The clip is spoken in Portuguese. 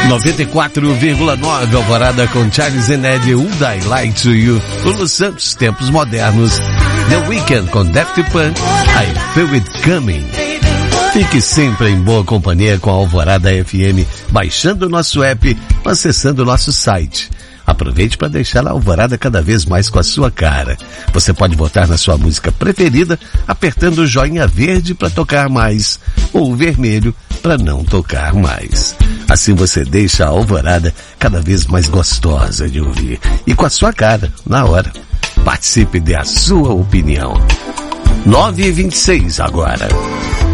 94,9 Alvorada com Charles and Eddie, Would I Lie to You. Lulu Santos, Tempos Modernos. The Weeknd com Daft Punk, I Feel It Coming. Fique sempre em boa companhia com a Alvorada FM, baixando o nosso app, acessando o nosso site. Aproveite para deixar a Alvorada cada vez mais com a sua cara. Você pode votar na sua música preferida, apertando o joinha verde para tocar mais, ou o vermelho para não tocar mais. Assim você deixa a Alvorada cada vez mais gostosa de ouvir. E com a sua cara, na hora. Participe, dê a sua opinião. 9h26 agora.